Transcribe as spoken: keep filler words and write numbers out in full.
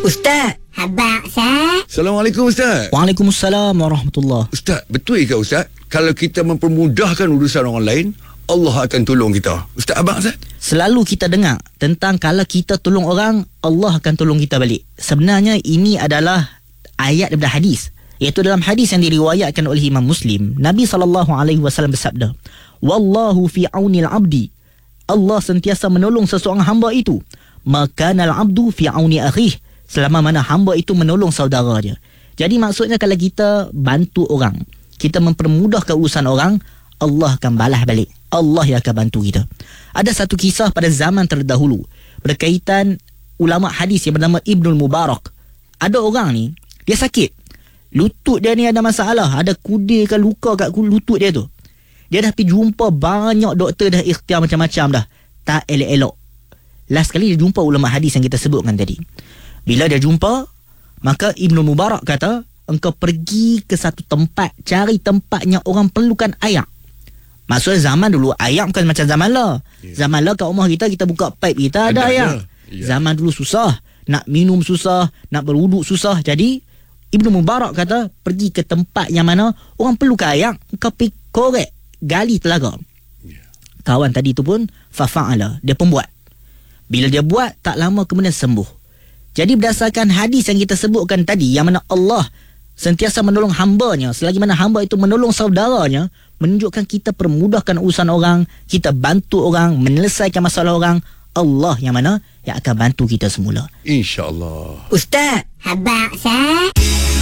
Ustaz. Habaq, Ustaz. Assalamualaikum Ustaz. Waalaikumsalam warahmatullahi. Ustaz, betul ke Ustaz? Kalau kita mempermudahkan urusan orang lain, Allah akan tolong kita. Ustaz, abang Ustaz? Selalu kita dengar tentang kalau kita tolong orang, Allah akan tolong kita balik. Sebenarnya ini adalah ayat daripada hadis. Iaitu dalam hadis yang diriwayatkan oleh Imam Muslim, Nabi sallallahu alaihi wasallam bersabda, "Wallahu fi aunil abdi." Allah sentiasa menolong seseorang hamba itu. Makanal abdu fi auni akhih. Selama mana hamba itu menolong saudara dia. Jadi maksudnya kalau kita bantu orang, kita mempermudahkan urusan orang, Allah akan balas balik. Allah yang akan bantu kita. Ada satu kisah pada zaman terdahulu berkaitan ulama hadis yang bernama Ibnul Mubarak. Ada orang ni, dia sakit. Lutut dia ni ada masalah. Ada kudir ke luka kat lutut dia tu. Dia dah pergi jumpa banyak doktor, dah ikhtiar macam-macam dah. Tak elok-elok. Last kali dia jumpa ulama hadis yang kita sebutkan tadi. Bila dia jumpa, maka Ibnu Mubarak kata, engkau pergi ke satu tempat, cari tempat yang orang perlukan air. Maksudnya zaman dulu, air bukan macam zaman lah. Yeah. Zaman lah kat rumah kita, kita buka pipe kita ada, ada air. Yeah. Zaman dulu susah. Nak minum susah, nak berwuduk susah. Jadi, Ibnu Mubarak kata, pergi ke tempat yang mana orang perlukan air, engkau pergi korek, gali telaga. Yeah. Kawan tadi tu pun, fafa'ala, dia pun buat. Bila dia buat, tak lama kemudian sembuh. Jadi berdasarkan hadis yang kita sebutkan tadi, yang mana Allah sentiasa menolong hambanya, selagi mana hamba itu menolong saudaranya, menunjukkan kita permudahkan urusan orang, kita bantu orang, menyelesaikan masalah orang, Allah yang mana yang akan bantu kita semula. InsyaAllah. Ustaz. Habaq, Ustaz.